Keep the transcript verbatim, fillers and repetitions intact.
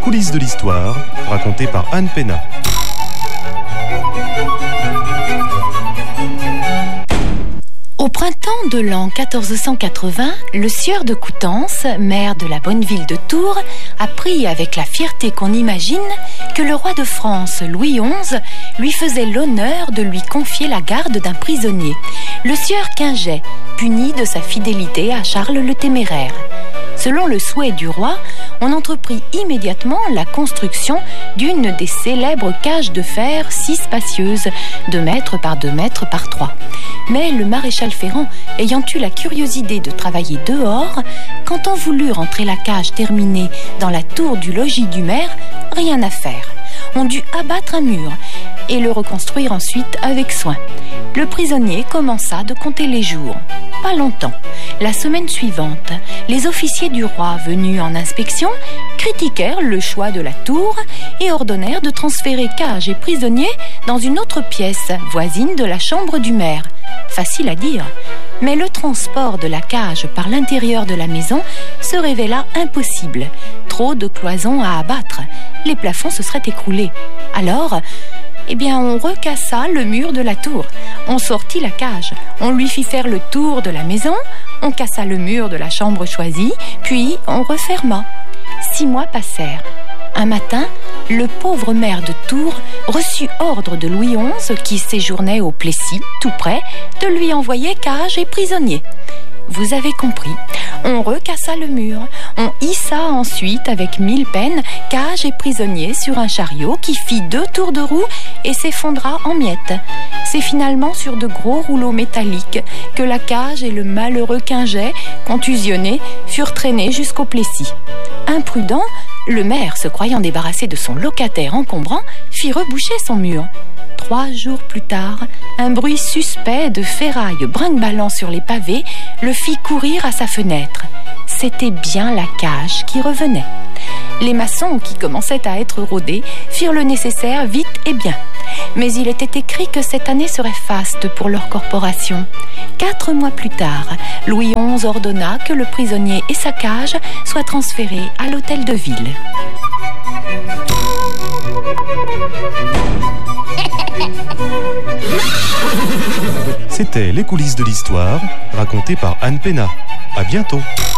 coulisses de l'histoire, racontées par Anne Pénat. Au printemps de l'an quatorze cent quatre-vingts, le sieur de Coutances, maire de la bonne ville de Tours, apprit avec la fierté qu'on imagine que le roi de France, Louis onze, lui faisait l'honneur de lui confier la garde d'un prisonnier, le sieur Quinget, puni de sa fidélité à Charles le Téméraire. Selon le souhait du roi, on entreprit immédiatement la construction d'une des célèbres cages de fer si spacieuses, deux mètres par deux mètres par trois. Mais le maréchal Ferrand, ayant eu la curiosité de travailler dehors, quand on voulut rentrer la cage terminée dans la tour du logis du maire, rien à faire. On dut abattre un mur et le reconstruire ensuite avec soin. Le prisonnier commença de compter les jours. Pas longtemps. La semaine suivante, les officiers du roi venus en inspection critiquèrent le choix de la tour et ordonnèrent de transférer cage et prisonnier dans une autre pièce voisine de la chambre du maire. Facile à dire, mais le transport de la cage par l'intérieur de la maison se révéla impossible. Trop de cloisons à abattre. Les plafonds se seraient écroulés. Alors, eh bien, on recassa le mur de la tour. On sortit la cage. On lui fit faire le tour de la maison. On cassa le mur de la chambre choisie. Puis, on referma. Six mois passèrent. Un matin, le pauvre maire de Tours reçut ordre de Louis onze, qui séjournait au Plessis, tout près, de lui envoyer cage et prisonnier. Vous avez compris. On recassa le mur. On hissa ensuite, avec mille peines, cage et prisonnier sur un chariot qui fit deux tours de roue et s'effondra en miettes. C'est finalement sur de gros rouleaux métalliques que la cage et le malheureux Quinget, contusionnés, furent traînés jusqu'au Plessis. Imprudent, le maire, se croyant débarrassé de son locataire encombrant, fit reboucher son mur. Trois jours plus tard, un bruit suspect de ferraille brinque-ballant sur les pavés le fit courir à sa fenêtre. C'était bien la cage qui revenait. Les maçons, qui commençaient à être rodés, firent le nécessaire vite et bien. Mais il était écrit que cette année serait faste pour leur corporation. Quatre mois plus tard, Louis onze ordonna que le prisonnier et sa cage soient transférés à l'hôtel de ville. C'était Les coulisses de l'histoire, racontées par Anne Pénat. À bientôt.